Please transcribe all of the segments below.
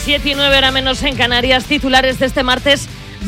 7:09 horas menos en Canarias, titulares de este martes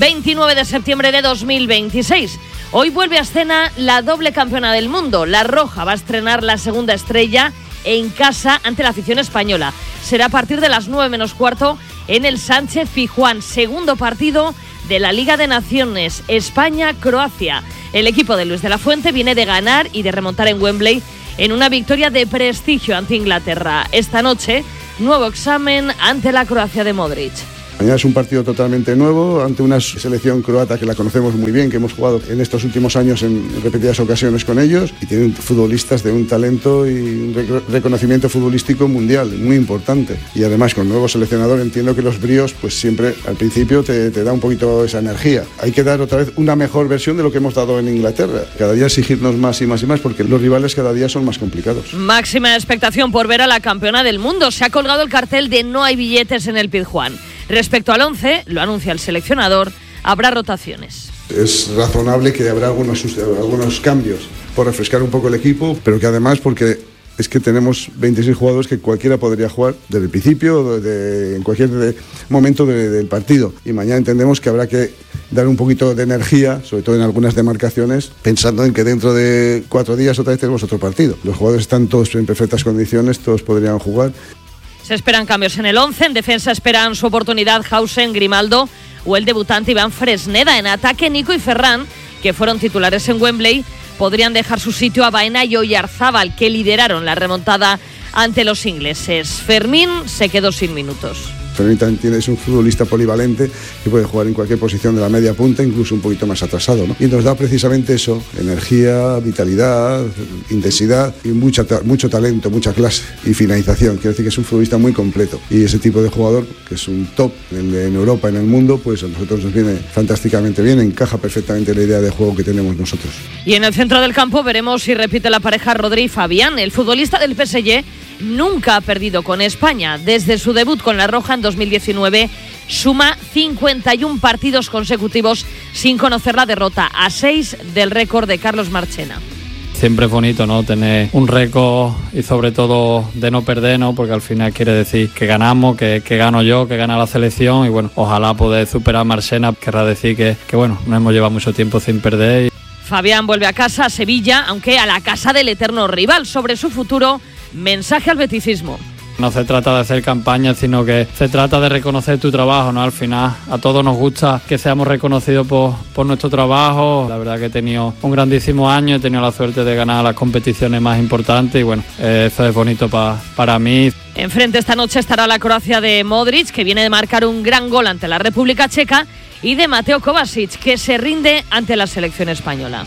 29 de septiembre de 2026. Hoy vuelve a escena la doble campeona del mundo. La Roja va a estrenar la segunda estrella en casa ante la afición española. Será a partir de las 9 menos cuarto en el Sánchez Pizjuán. Segundo partido de la Liga de Naciones, España-Croacia. El equipo de Luis de la Fuente viene de ganar y de remontar en Wembley en una victoria de prestigio ante Inglaterra. Esta noche, nuevo examen ante la Croacia de Modric. Mañana es un partido totalmente nuevo ante una selección croata que la conocemos muy bien, que hemos jugado en estos últimos años en repetidas ocasiones con ellos, y tienen futbolistas de un talento y un reconocimiento futbolístico mundial muy importante. Y además con nuevo seleccionador entiendo que los bríos pues siempre al principio te da un poquito esa energía. Hay que dar otra vez una mejor versión de lo que hemos dado en Inglaterra. Cada día exigirnos más y más y más porque los rivales cada día son más complicados. Máxima expectación por ver a la campeona del mundo. Se ha colgado el cartel de no hay billetes en el Pizjuán. Respecto al 11, lo anuncia el seleccionador, habrá rotaciones. Es razonable que habrá algunos cambios por refrescar un poco el equipo, pero que además porque es que tenemos 26 jugadores que cualquiera podría jugar desde el principio, en cualquier momento del partido. Y mañana entendemos que habrá que dar un poquito de energía, sobre todo en algunas demarcaciones, pensando en que dentro de 4 días otra vez tenemos otro partido. Los jugadores están todos en perfectas condiciones, todos podrían jugar. Se esperan cambios en el 11, en defensa esperan su oportunidad Hausen, Grimaldo o el debutante Iván Fresneda. En ataque, Nico y Ferran, que fueron titulares en Wembley, podrían dejar su sitio a Baena y Oyarzábal, que lideraron la remontada ante los ingleses. Fermín se quedó sin minutos. Fermín también es un futbolista polivalente que puede jugar en cualquier posición de la media punta, incluso un poquito más atrasado, ¿no? Y nos da precisamente eso, energía, vitalidad, intensidad y mucho talento, mucha clase y finalización. Quiero decir que es un futbolista muy completo y ese tipo de jugador, que es un top en Europa, en el mundo, pues a nosotros nos viene fantásticamente bien, encaja perfectamente la idea de juego que tenemos nosotros. Y en el centro del campo veremos si repite la pareja Rodri y Fabián. El futbolista del PSG nunca ha perdido con España. Desde su debut con la Roja en 2019 suma 51 partidos consecutivos sin conocer la derrota, a 6 del récord de Carlos Marchena. Siempre es bonito, ¿no?, tener un récord y sobre todo de no perder, ¿no?, porque al final quiere decir que ganamos, que gano yo, que gana la selección y bueno, ojalá poder superar a Marchena, querrá decir que bueno, no hemos llevado mucho tiempo sin perder. Fabián vuelve a casa, a Sevilla, aunque a la casa del eterno rival. Sobre su futuro, mensaje al beticismo. No se trata de hacer campaña, sino que se trata de reconocer tu trabajo, ¿no? Al final a todos nos gusta que seamos reconocidos por nuestro trabajo. La verdad que he tenido un grandísimo año, he tenido la suerte de ganar las competiciones más importantes y bueno, eso es bonito para mí. Enfrente esta noche estará la Croacia de Modric, que viene de marcar un gran gol ante la República Checa, y de Mateo Kovacic, que se rinde ante la selección española.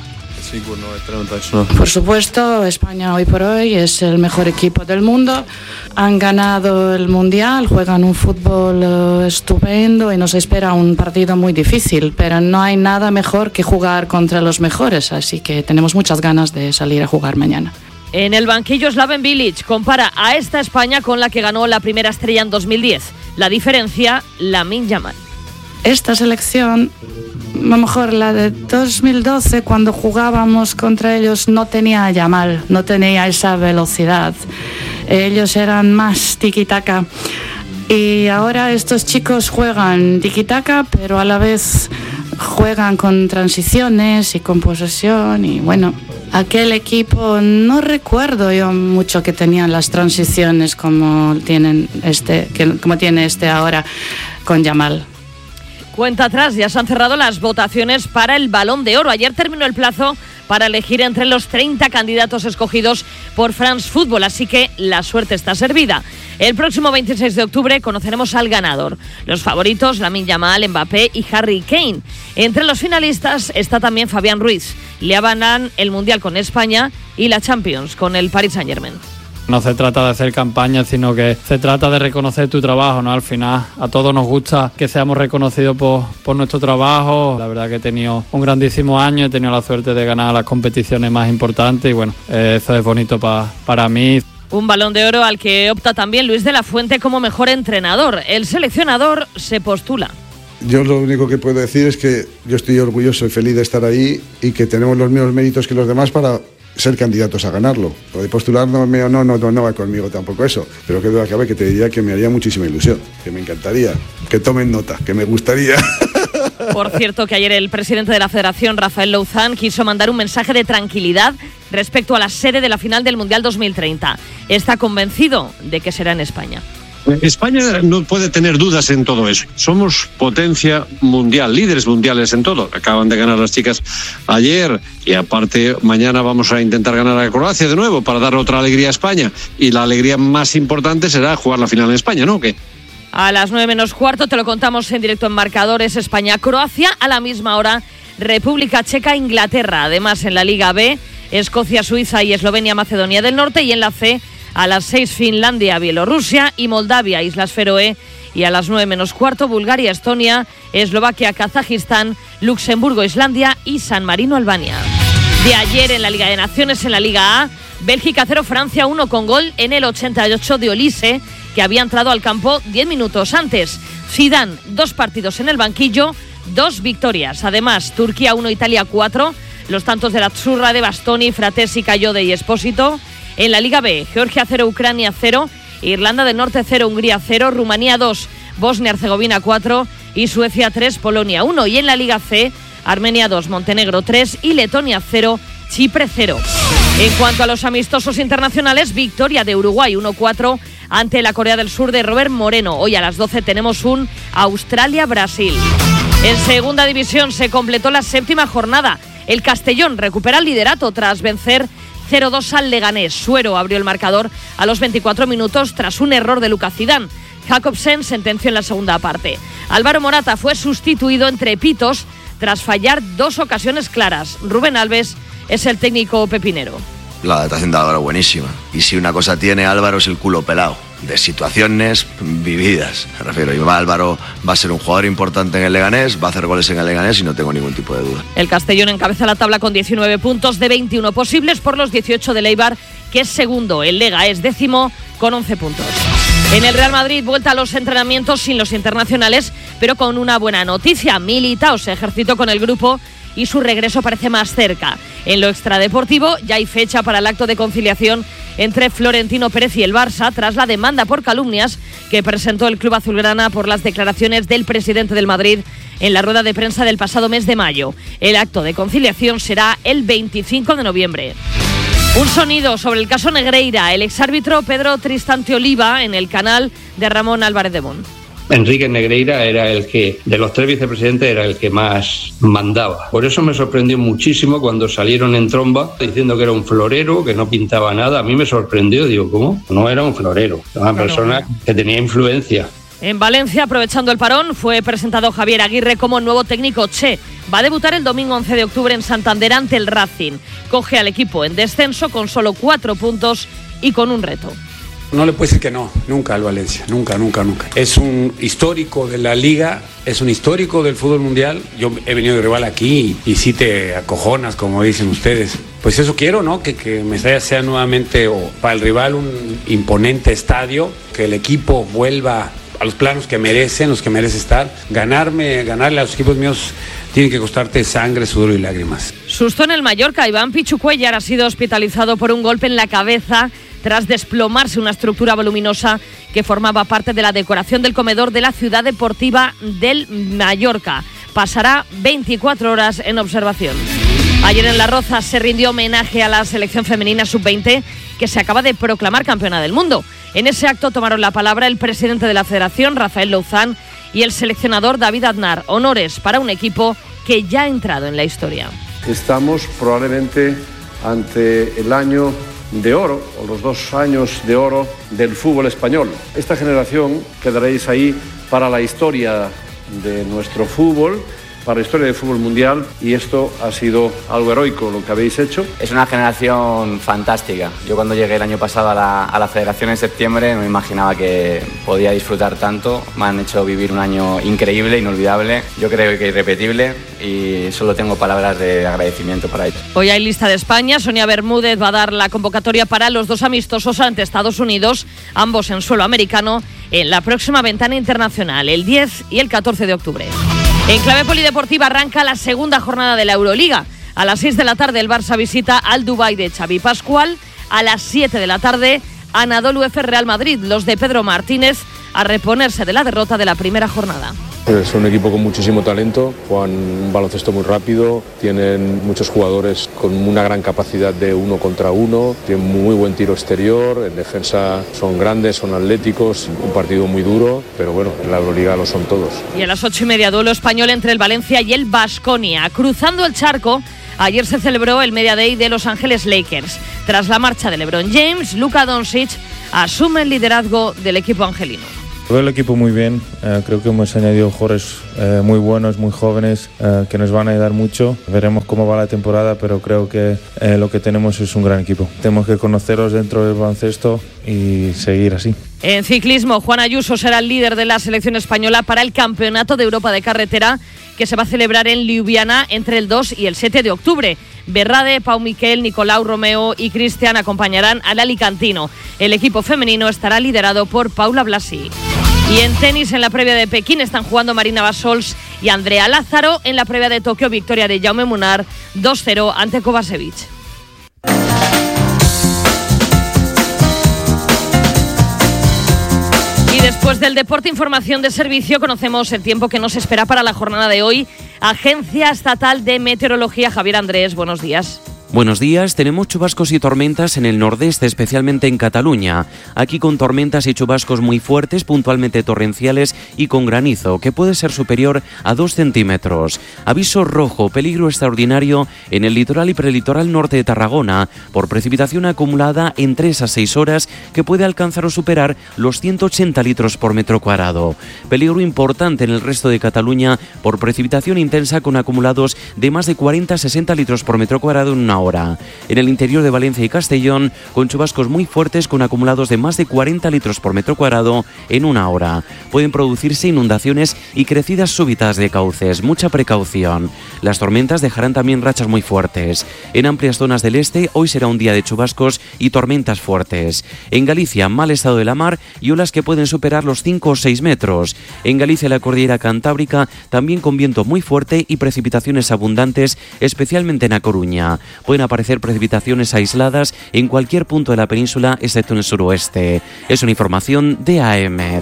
Por supuesto, España hoy por hoy es el mejor equipo del mundo. Han ganado el Mundial, juegan un fútbol estupendo y nos espera un partido muy difícil, pero no hay nada mejor que jugar contra los mejores, así que tenemos muchas ganas de salir a jugar mañana. En el banquillo, Slaven Bilic compara a esta España con la que ganó la primera estrella en 2010. La diferencia, Lamine Yamal. Esta selección, a lo mejor la de 2012, cuando jugábamos contra ellos, no tenía Yamal, no tenía esa velocidad. Ellos eran más tiki-taka. Y ahora estos chicos juegan tiki-taka, pero a la vez juegan con transiciones y con posesión. Y bueno, aquel equipo no recuerdo yo mucho que tenían las transiciones como tiene este ahora con Yamal. Cuenta atrás, ya se han cerrado las votaciones para el Balón de Oro. Ayer terminó el plazo para elegir entre los 30 candidatos escogidos por France Football, así que la suerte está servida. El próximo 26 de octubre conoceremos al ganador. Los favoritos, Lamine Yamal, Mbappé y Harry Kane. Entre los finalistas está también Fabián Ruiz. Le avalan el Mundial con España y la Champions con el Paris Saint-Germain. No se trata de hacer campaña, sino que se trata de reconocer tu trabajo, ¿no? Al final a todos nos gusta que seamos reconocidos por nuestro trabajo. La verdad que he tenido un grandísimo año, he tenido la suerte de ganar las competiciones más importantes y bueno, eso es bonito para mí. Un Balón de Oro al que opta también Luis de la Fuente como mejor entrenador. El seleccionador se postula. Yo lo único que puedo decir es que yo estoy orgulloso y feliz de estar ahí y que tenemos los mismos méritos que los demás para ser candidatos a ganarlo. Lo de postularme o no va conmigo tampoco eso, pero que duda cabe que te diría que me haría muchísima ilusión, que me encantaría, que tomen nota, que me gustaría. Por cierto, que ayer el presidente de la Federación, Rafael Louzán, quiso mandar un mensaje de tranquilidad respecto a la sede de la final del Mundial 2030. Está convencido de que será en España. España no puede tener dudas en todo eso. Somos potencia mundial, líderes mundiales en todo. Acaban de ganar las chicas ayer y aparte mañana vamos a intentar ganar a Croacia de nuevo para dar otra alegría a España. Y la alegría más importante será jugar la final en España, ¿no? ¿Qué? A las 9:15 te lo contamos en directo en Marcadores. España-Croacia, a la misma hora República Checa-Inglaterra. Además en la Liga B, Escocia-Suiza y Eslovenia-Macedonia del Norte, y en la C a las 6 Finlandia, Bielorrusia y Moldavia, Islas Feroe, y a las 9:15 Bulgaria, Estonia, Eslovaquia, Kazajistán, Luxemburgo, Islandia y San Marino, Albania. De ayer en la Liga de Naciones, en la Liga A, Bélgica 0, Francia 1 con gol en el 88 de Olise, que había entrado al campo 10 minutos antes. Zidane, 2 partidos en el banquillo, 2 victorias. Además, Turquía 1, Italia 4, los tantos de la Azzurra de Bastoni, Fratesi, Cayode y Espósito. En la Liga B, Georgia 0, Ucrania 0, Irlanda del Norte 0, Hungría 0, Rumanía 2, Bosnia-Herzegovina 4 y Suecia 3, Polonia 1. Y en la Liga C, Armenia 2, Montenegro 3 y Letonia 0, Chipre 0. En cuanto a los amistosos internacionales, victoria de Uruguay 1-4 ante la Corea del Sur de Robert Moreno. Hoy a las 12 tenemos un Australia-Brasil. En segunda división se completó la 7ª jornada. El Castellón recupera el liderato tras vencer 0-2 al Leganés. Suero abrió el marcador a los 24 minutos tras un error de Lucas Zidane. Jacobsen sentenció en la segunda parte. Álvaro Morata fue sustituido entre pitos tras fallar 2 ocasiones claras. Rubén Alves es el técnico pepinero. La adaptación de Álvaro buenísima. Y si una cosa tiene Álvaro es el culo pelado. De situaciones vividas, me refiero. Y Álvaro va a ser un jugador importante en el Leganés, va a hacer goles en el Leganés y no tengo ningún tipo de duda. El Castellón encabeza la tabla con 19 puntos de 21 posibles por los 18 del Eibar, que es segundo. El Lega es 10º con 11 puntos. En el Real Madrid, vuelta a los entrenamientos sin los internacionales, pero con una buena noticia. Militao se ejercitó con el grupo y su regreso parece más cerca. En lo extradeportivo ya hay fecha para el acto de conciliación entre Florentino Pérez y el Barça tras la demanda por calumnias que presentó el club azulgrana por las declaraciones del presidente del Madrid en la rueda de prensa del pasado mes de mayo. El acto de conciliación será el 25 de noviembre. Un sonido sobre el caso Negreira. El exárbitro Pedro Tristante Oliva en el canal de Ramón Álvarez de Mon. Enrique Negreira era el que, de los 3 vicepresidentes, era el que más mandaba. Por eso me sorprendió muchísimo cuando salieron en tromba diciendo que era un florero, que no pintaba nada. A mí me sorprendió, digo, ¿cómo? No era un florero, era una persona que tenía influencia. En Valencia, aprovechando el parón, fue presentado Javier Aguirre como nuevo técnico Che. Va a debutar el domingo 11 de octubre en Santander ante el Racing. Coge al equipo en descenso con solo 4 puntos y con un reto. No le puedo decir que no, nunca al Valencia, nunca. Es un histórico de la Liga, es un histórico del fútbol mundial. Yo he venido de rival aquí y sí te acojonas, como dicen ustedes. Pues eso quiero, ¿no? Que Mestalla sea nuevamente, o para el rival, un imponente estadio, que el equipo vuelva a los planos que merecen, los que merece estar. Ganarle a los equipos míos tiene que costarte sangre, sudor y lágrimas. Susto en el Mallorca. Iván Pichucuellar ha sido hospitalizado por un golpe en la cabeza tras desplomarse una estructura voluminosa que formaba parte de la decoración del comedor de la Ciudad Deportiva del Mallorca. Pasará 24 horas en observación. Ayer en Las Rozas se rindió homenaje a la selección femenina sub-20 que se acaba de proclamar campeona del mundo. En ese acto tomaron la palabra el presidente de la Federación, Rafael Louzán, y el seleccionador David Aznar. Honores para un equipo que ya ha entrado en la historia. Estamos probablemente ante el año de oro, o los 2 años de oro del fútbol español. Esta generación quedaréis ahí para la historia de nuestro fútbol, para la historia del fútbol mundial, y esto ha sido algo heroico lo que habéis hecho. Es una generación fantástica. Yo cuando llegué el año pasado a la federación en septiembre no me imaginaba que podía disfrutar tanto. Me han hecho vivir un año increíble, inolvidable, yo creo que irrepetible, y solo tengo palabras de agradecimiento para ellos. Hoy hay lista de España. Sonia Bermúdez va a dar la convocatoria para los 2 amistosos ante Estados Unidos, ambos en suelo americano, en la próxima ventana internacional, el 10 y el 14 de octubre. En clave polideportiva arranca la segunda jornada de la Euroliga. A las 6 de la tarde el Barça visita al Dubái de Xavi Pascual. A las 7 de la tarde Anadolu Efes Real Madrid, los de Pedro Martínez, a reponerse de la derrota de la primera jornada. Es un equipo con muchísimo talento, juegan un baloncesto muy rápido, tienen muchos jugadores con una gran capacidad de 1 contra 1, tienen muy buen tiro exterior, en defensa son grandes, son atléticos, un partido muy duro, pero bueno, en la Euroliga lo son todos. Y a las 8:30, duelo español entre el Valencia y el Baskonia. Cruzando el charco, ayer se celebró el Media Day de Los Ángeles Lakers. Tras la marcha de LeBron James, Luka Doncic asume el liderazgo del equipo angelino. Veo el equipo muy bien, creo que hemos añadido jugadores muy buenos, muy jóvenes, que nos van a ayudar mucho. Veremos cómo va la temporada, pero creo que lo que tenemos es un gran equipo. Tenemos que conocerlos dentro del baloncesto y seguir así. En ciclismo, Juan Ayuso será el líder de la selección española para el Campeonato de Europa de Carretera, que se va a celebrar en Ljubljana entre el 2 y el 7 de octubre. Berrade, Pau Miquel, Nicolau Romeo y Cristian acompañarán al alicantino. El equipo femenino estará liderado por Paula Blasi. Y en tenis, en la previa de Pekín, están jugando Marina Basols y Andrea Lázaro. En la previa de Tokio, victoria de Jaume Munar 2-0 ante Kovacevic. Y después del deporte, información de servicio, conocemos el tiempo que nos espera para la jornada de hoy. Agencia Estatal de Meteorología, Javier Andrés, buenos días. Buenos días, tenemos chubascos y tormentas en el nordeste, especialmente en Cataluña. Aquí con tormentas y chubascos muy fuertes, puntualmente torrenciales y con granizo, que puede ser superior a 2 centímetros. Aviso rojo, peligro extraordinario en el litoral y prelitoral norte de Tarragona, por precipitación acumulada en 3 a 6 horas, que puede alcanzar o superar los 180 litros por metro cuadrado. Peligro importante en el resto de Cataluña por precipitación intensa con acumulados de más de 40 a 60 litros por metro cuadrado en una hora. En el interior de Valencia y Castellón, con chubascos muy fuertes con acumulados de más de 40 litros por metro cuadrado en una hora. Pueden producirse inundaciones y crecidas súbitas de cauces. Mucha precaución. Las tormentas dejarán también rachas muy fuertes. En amplias zonas del este, hoy será un día de chubascos y tormentas fuertes. En Galicia, mal estado de la mar y olas que pueden superar los 5 o 6 metros. En Galicia, la cordillera cantábrica, también con viento muy fuerte y precipitaciones abundantes, especialmente en A Coruña. Pueden aparecer precipitaciones aisladas en cualquier punto de la península, excepto en el suroeste. Es una información de AEMET.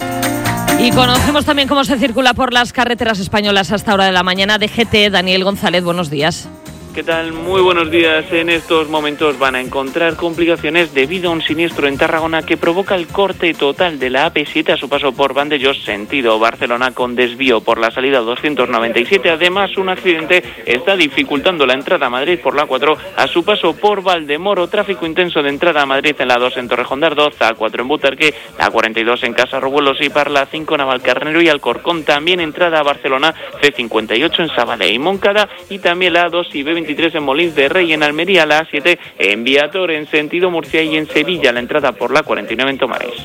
Y conocemos también cómo se circula por las carreteras españolas a esta hora de la mañana. DGT, Daniel González, buenos días. ¿Qué tal? Muy buenos días. En estos momentos van a encontrar complicaciones debido a un siniestro en Tarragona que provoca el corte total de la AP7 a su paso por Vandellós, sentido Barcelona, con desvío por la salida 297. Además, un accidente está dificultando la entrada a Madrid por la 4 a su paso por Valdemoro. Tráfico intenso de entrada a Madrid en la 2 en Torrejón de Ardoz, A4 en Butarque, A42 en Casarruelos y Parla 5 en Navalcarnero y Alcorcón. También entrada a Barcelona, C58 en Sabadell y Moncada, y también la A2 y B23 en Molins de Rey, en Almería, la A7 en Viator en sentido Murcia y en Sevilla la entrada por la 49 en Tomares.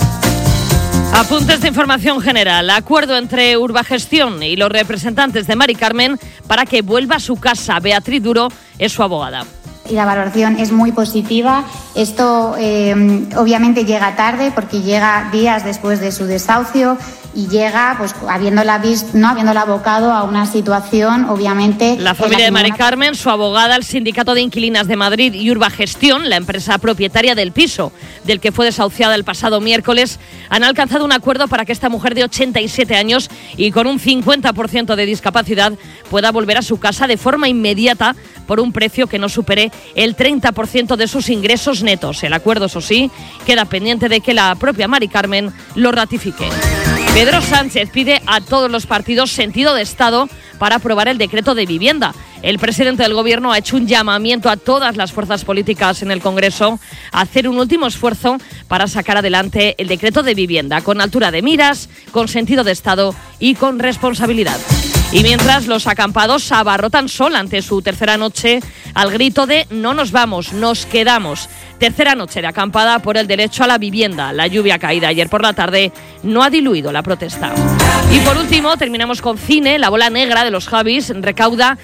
Apuntes de información general. Acuerdo entre Urbagestión y los representantes de Mari Carmen para que vuelva a su casa. Beatriz Duro es su abogada. Y la valoración es muy positiva. Esto obviamente llega tarde porque llega días después de su desahucio y llega pues habiéndola abocado a una situación obviamente. La familia de Mari Carmen, su abogada, el Sindicato de Inquilinas de Madrid y Urbagestión, la empresa propietaria del piso del que fue desahuciada el pasado miércoles, han alcanzado un acuerdo para que esta mujer de 87 años y con un 50% de discapacidad pueda volver a su casa de forma inmediata por un precio que no supere el 30% de sus ingresos netos. El acuerdo, eso sí, queda pendiente de que la propia Mari Carmen lo ratifique. Pedro Sánchez pide a todos los partidos sentido de Estado para aprobar el decreto de vivienda. El presidente del Gobierno ha hecho un llamamiento a todas las fuerzas políticas en el Congreso a hacer un último esfuerzo para sacar adelante el decreto de vivienda, con altura de miras, con sentido de Estado y con responsabilidad. Y mientras, los acampados abarrotan Sol ante su tercera noche al grito de "no nos vamos, nos quedamos". Tercera noche de acampada por el derecho a la vivienda. La lluvia caída ayer por la tarde no ha diluido la protesta. Y por último, terminamos con cine. La bola negra de los Javis recauda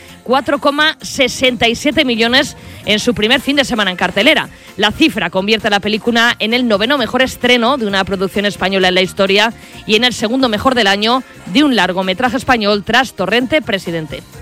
4,67 millones en su primer fin de semana en cartelera. La cifra convierte a la película en el 9º mejor estreno de una producción española en la historia y en el 2º mejor del año de un largometraje español tras Torrente Presidente.